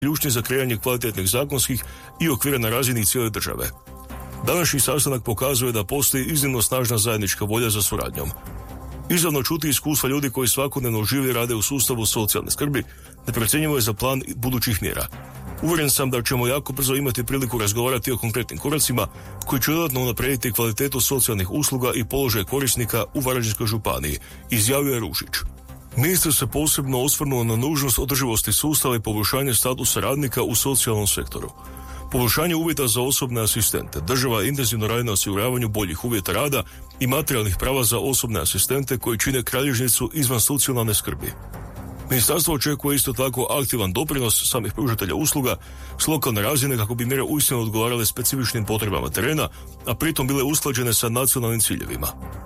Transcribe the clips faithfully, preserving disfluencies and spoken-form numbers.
ključni za kreiranje kvalitetnih zakonskih i okvira na razini cijele države. Današnji sastanak pokazuje da postoji iznimno snažna zajednička volja za suradnjom. Izravno čuti iskustva ljudi koji svakodnevno žive i rade u sustavu socijalne skrbi, neprocjenjivo je za plan budućih mjera. Uvjeren sam da ćemo jako brzo imati priliku razgovarati o konkretnim koracima koji će dodatno unaprijediti kvalitetu socijalnih usluga i položaj korisnika u Varaždinskoj županiji, izjavio je Ružić. Ministar se posebno osvrnuo na nužnost održivosti sustava i poboljšanje statusa radnika u socijalnom sektoru. Poboljšanje uvjeta za osobne asistente. Država intenzivno radi na osiguravanju boljih uvjeta rada i materijalnih prava za osobne asistente koji čine kralježnicu izvan socijalne skrbi. Ministarstvo očekuje isto tako aktivan doprinos samih pružatelja usluga s lokalne razine kako bi mjere uistinu odgovarale specifičnim potrebama terena, a pritom bile usklađene sa nacionalnim ciljevima.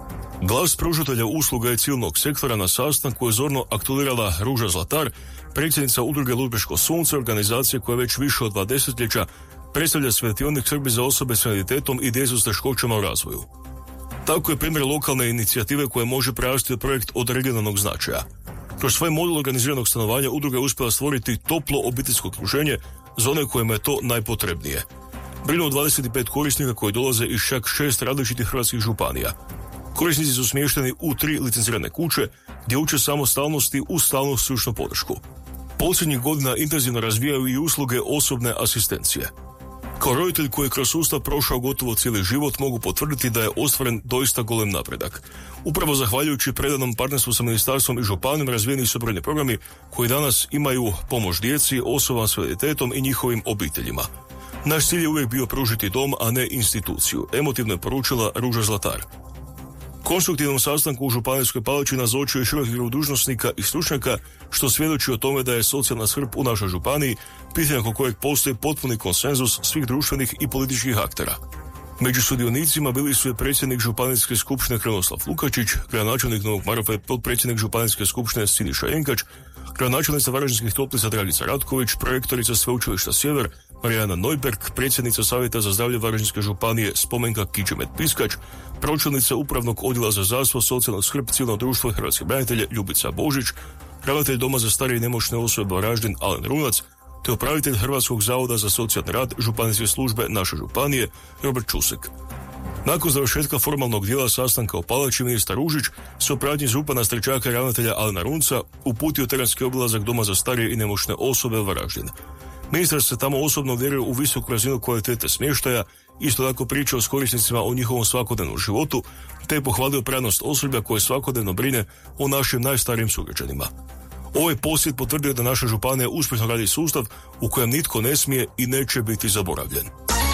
Glas pružatelja usluga i civilnog sektora na sastanku je zorno aktualirala Ruža Zlatar, predsjednica udruge Ludbreško sunce, organizacije koja već više od dva desetljeća predstavlja svjetionik skrbi za osobe s invaliditetom i djecu s teškoćama u razvoju. Tako je primjer lokalne inicijative koja može prerasti projekt od regionalnog značaja. Kroz svoj model organiziranog stanovanja udruga je uspjela stvoriti toplo obiteljsko okruženje za one kojima je to najpotrebnije. Brinu o dvadeset pet korisnika koji dolaze iz čak šest različitih hrvatskih županija. Korisnici su smješteni u tri licencirane kuće gdje uče samostalnosti uz stalnu stručnu podršku. Posljednjih godina intenzivno razvijaju i usluge osobne asistencije. Kao roditelj koji je kroz sustav prošao gotovo cijeli život mogu potvrditi da je ostvaren doista golem napredak. Upravo zahvaljujući predanom partnerstvu sa ministarstvom i županijom razvijeni su brojni programi koji danas imaju pomoć djeci, osobama s invaliditetom i njihovim obiteljima. Naš cilj je uvijek bio pružiti dom, a ne instituciju, emotivno je poručila Ruža Zlatar. Konstruktivnom sastanku u Županijskoj palači nazočio je širok krug dužnosnika i stručnjaka, što svjedoči o tome da je socijalna skrb u našoj županiji pitanje oko kojeg postoji potpuni konsenzus svih društvenih i političkih aktera. Među sudionicima bili su je predsjednik Županijske skupštine Krunoslav Lukačić, gradonačelnik Novog Marofa, potpredsjednik Županijske skupštine Siniša Jenkač, gradonačelnica Varaždinskih Toplica Dragica Ratković, projektorica Sveučilišta Sjever Marijana Nojberg, predsjednica Savjeta za zdravlje Varaždinske županije Spomenka Kičemet Piskač, pročelnica Upravnog odjela za zdravstvo, socijalnu skrb, civilno društvo i hrvatske branitelje Ljubica Božić, ravnatelj Doma za starije i nemoćne osobe Varaždin Alen Runac, te upravitelj Hrvatskog zavoda za socijalni rad županijske službe naše županije Robert Čusek. Nakon završetka formalnog dijela sastanka u palači, ministar Ružić se u pratnji župana Stričaka i ravnatelja Alena Runca uputio terenski obilazak Doma za starije i nemoćne osobe Varaždin. Ministar se tamo osobno uvjerio u visoku razinu kvalitete smještaja, isto tako pričao s korisnicima o njihovom svakodnevnom životu, te je pohvalio prednost osoblja koje svakodnevno brine o našim najstarijim sugrađanima. Ovaj posjet potvrdio da naša županija uspješno radi sustav u kojem nitko ne smije i neće biti zaboravljen.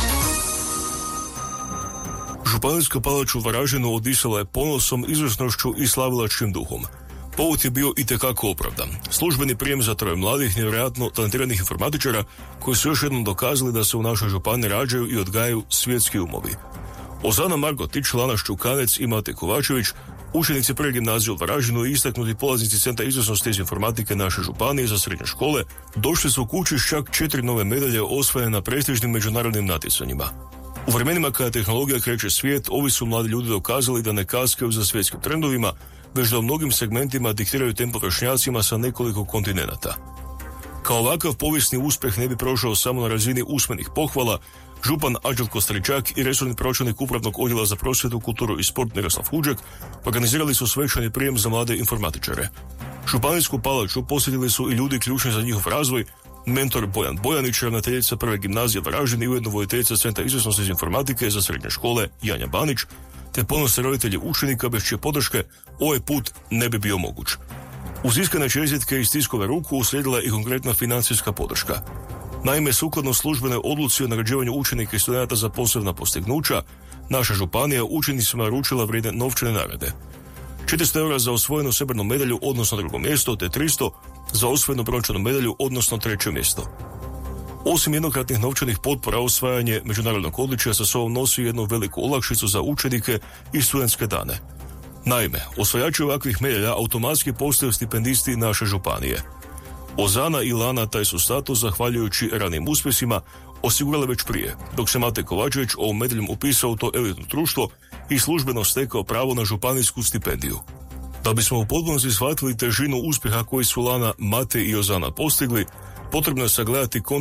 Županijska palača u Varaždinu odisala je ponosom, izvrsnošću i slavilačkim duhom. Povod je bio itekako opravdan. Službeni prijem za troje mladih, nevjerojatno talentiranih informatičara koji su još jednom dokazali da se u našoj županiji rađaju i odgajaju svjetski umovi. Ozana Margotić, Lana Ščukanec i Mate Kovačević, učenici prve gimnazije u Varaždinu i istaknuti polaznici Centra izvrsnosti iz informatike naše županije za srednje škole, došli su kući s čak četiri nove medalje osvojene na prestižnim međunarodnim natjecanjima. U vremenima kada tehnologija kreće svijet, ovi su mladi ljudi dokazali da ne kaskaju za svjetskim trendovima, već da u mnogim segmentima diktiraju tempo vršnjacima sa nekoliko kontinenata. Kao ovakav povijesni uspjeh ne bi prošao samo na razini usmenih pohvala, župan Anđelko Stričak i resorni pročelnik Upravnog odjela za prosvjetu, kulturu i sport Miroslav Huđek organizirali su svečani prijem za mlade informatičare. Županijsku palaču posjetili su i ljudi ključni za njihov razvoj, mentor Bojan Bojanić, ravnateljica prve gimnazije Varaždin i ujedno voditeljica Centra izvrsnosti iz informatike za srednje škole Janja Banić, te ponosni roditelji učenika bez čije podrške ovaj put ne bi bio moguć. Uz iskrene čestitke i stiskove ruku uslijedila je i konkretna financijska podrška. Naime, sukladno službenoj odluci o nagrađivanju učenika i studenata za posebna postignuća, naša županija učenicima naručila vrijedne novčane nagrade. četiristo eura za osvojenu srebrnu medalju, odnosno drugo mjesto, te tristo za osvojenu brončanu medalju, odnosno treće mjesto. Osim jednokratnih novčanih potpora, osvajanje međunarodnog odličja sa sobom nosi jednu veliku olakšicu za učenike i studentske dane. Naime, osvajači ovakvih medalja automatski postaju stipendisti naše županije. Ozana i Lana taj su status, zahvaljujući ranim uspjesima, osigurale već prije, dok se Mate Kovačević ovom medaljom upisao u to elitno društvo i službeno stekao pravo na županijsku stipendiju. Da bismo u potpunosti shvatili težinu uspjeha koji su Lana, Mate i Ozana postigli, potrebno je sagledati